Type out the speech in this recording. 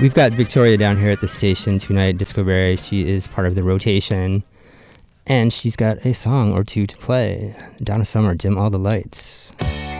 We've got Victoria down here at the station tonight, Discoberry. She is part of the rotation, and she's got a song or two to play. Donna Summer, Dim All the Lights.